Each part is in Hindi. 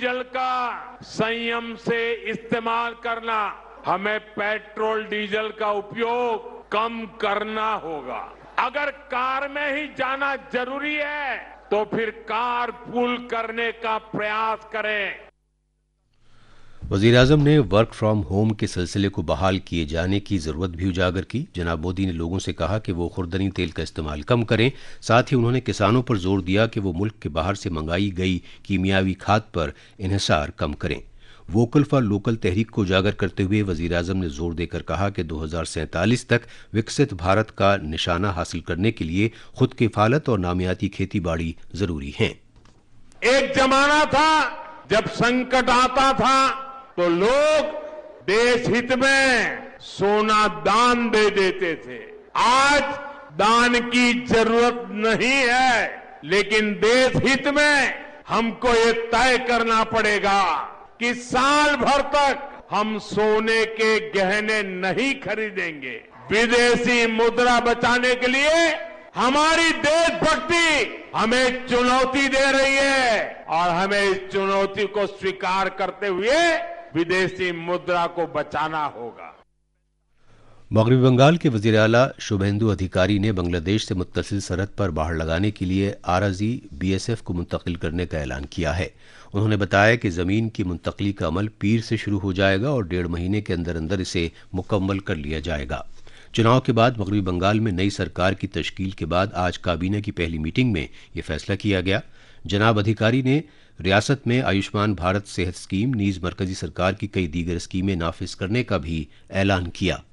जल का संयम से इस्तेमाल करना, हमें पेट्रोल डीजल का उपयोग कम करना होगा। अगर कार में ही जाना जरूरी है तो फिर कार पूल करने का प्रयास करें। वजीर आजम ने वर्क फ्रॉम होम के सिलसिले को बहाल किए जाने की जरूरत भी उजागर की। जनाब मोदी ने लोगों से कहा कि वो खुर्दनी तेल का इस्तेमाल कम करें। साथ ही उन्होंने किसानों पर जोर दिया कि वो मुल्क के बाहर से मंगाई गई कीमियावी खाद पर इन्हिसार कम करें। वोकल फॉर लोकल तहरीक को उजागर करते हुए वजीर आजम ने जोर देकर कहा कि 2047 तक विकसित भारत का निशाना हासिल करने के लिए खुद किफालत और नामियाती खेती बाड़ी जरूरी है। एक जमाना था जब संकट आता था तो लोग देश हित में सोना दान दे देते थे। आज दान की जरूरत नहीं है, लेकिन देश हित में हमको ये तय करना पड़ेगा कि साल भर तक हम सोने के गहने नहीं खरीदेंगे। विदेशी मुद्रा बचाने के लिए हमारी देशभक्ति हमें चुनौती दे रही है और हमें इस चुनौती को स्वीकार करते हुए विदेशी मुद्रा को बचाना होगा। मगरबी बंगाल के वजीर आला शुभेंदु अधिकारी ने बांग्लादेश से मुत्तसिल सरहद पर बाढ़ लगाने के लिए आरजी बीएसएफ को मुंतकिल करने का ऐलान किया है। उन्होंने बताया कि जमीन की मुंतकली का अमल पीर से शुरू हो जाएगा और 1.5 महीने के अंदर अंदर इसे मुकम्मल कर लिया जाएगा। चुनाव के बाद मगरबी बंगाल में नई सरकार की तश्कील के बाद आज काबीना की पहली मीटिंग में यह फैसला किया गया। जनाब अधिकारी ने रियासत में आयुष्मान भारत सेहत स्कीम नीज मरकजी सरकार की कई दीगर स्कीमें नाफिज करने का भी ऐलान किया।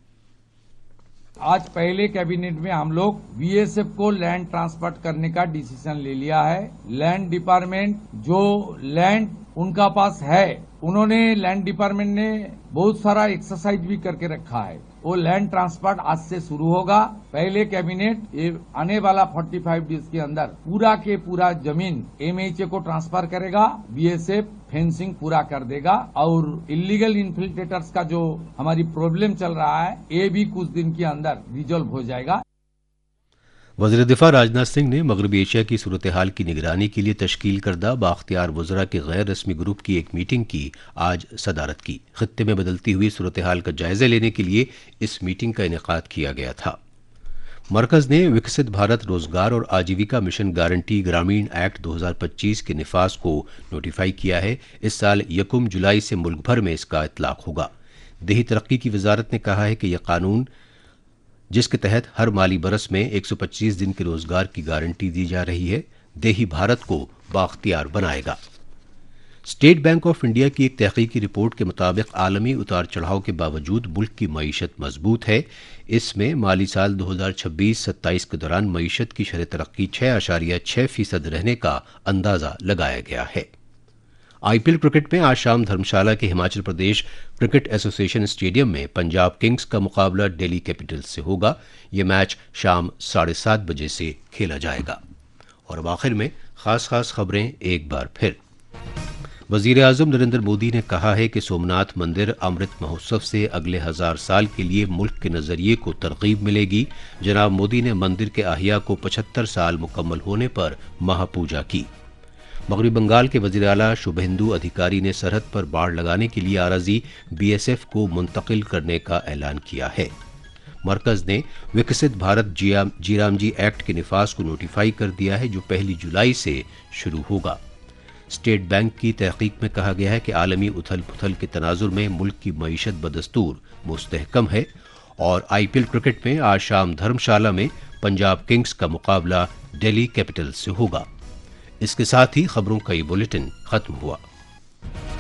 आज पहले कैबिनेट में हम लोग बीएसएफ को लैंड ट्रांसफर करने का डिसीजन ले लिया है। लैंड डिपार्टमेंट जो लैंड उनका पास है, उन्होंने लैंड डिपार्टमेंट ने बहुत सारा एक्सरसाइज भी करके रखा है। वो लैंड ट्रांसफर आज से शुरू होगा। पहले कैबिनेट ये आने वाला 45 डेज के अंदर पूरा के पूरा जमीन एमएचए को ट्रांसफर करेगा। बीएसएफ फेंसिंग पूरा कर देगा और इलीगल इन्फिल्ट्रेटर्स का जो हमारी प्रॉब्लम चल रहा है ये भी कुछ दिन के अंदर रिजॉल्व हो जाएगा। वज़ीर दिफा राजनाथ सिंह ने मगरबी एशिया की सूरत हाल की निगरानी के लिए तश्कील करदा बाख्तियार वज़रा के गैर रस्मी ग्रुप की एक मीटिंग की आज सदारत की। खित्ते में बदलती हुई सूरत हाल का जायजा लेने के लिए इस मीटिंग का इनेकाद किया गया था। मरकज ने विकसित भारत रोजगार और आजीविका मिशन गारंटी ग्रामीण एक्ट 2025 के निफाज को नोटिफाई किया है। इस साल 1 जुलाई से मुल्क भर में इसका इतलाक होगा। देही तरक्की की वजारत ने कहा है कि यह कानून, जिसके तहत हर माली बरस में 125 दिन के रोजगार की गारंटी दी जा रही है, देही भारत को बाख्तियार बनाएगा। स्टेट बैंक ऑफ इंडिया की एक तहकीकी रिपोर्ट के मुताबिक आलमी उतार चढ़ाव के बावजूद मुल्क की मईशत मजबूत है। इसमें माली साल 2026-27 के दौरान मईशत की शरह तरक्की 6.6% रहने का अंदाजा लगाया गया है। आईपीएल क्रिकेट में आज शाम धर्मशाला के Himachal Pradesh cricket association stadium में पंजाब किंग्स का मुकाबला दिल्ली कैपिटल्स से होगा। यह मैच शाम 7:30 बजे से खेला जाएगा। और अब आखिर में खास खबरें एक बार फिर। वजीर आजम नरेंद्र मोदी ने कहा है कि सोमनाथ मंदिर अमृत महोत्सव से अगले 1000 साल के लिए मुल्क के नजरिए को तरगीब मिलेगी। जनाब मोदी ने मंदिर के अहिया को 75 साल मुकम्मल होने पर महापूजा की। मगरबी बंगाल के वज़ीर आला शुभेंदु अधिकारी ने सरहद पर बाढ़ लगाने के लिए आरजी बीएसएफ को मुंतकिल करने का ऐलान किया है। मरकज ने विकसित भारत जीरामजी एक्ट के निफाज को नोटिफाई कर दिया है, जो 1 जुलाई से शुरू होगा। स्टेट बैंक की तहकीक में कहा गया है कि आलमी उथल पुथल के तनाजुर में मुल्क की मईशत बदस्तूर मुस्तहकम है। और आईपीएल क्रिकेट में आज शाम धर्मशाला में पंजाब किंग्स का मुकाबला दिल्ली कैपिटल्स से होगा। इसके साथ ही खबरों का ये बुलेटिन खत्म हुआ।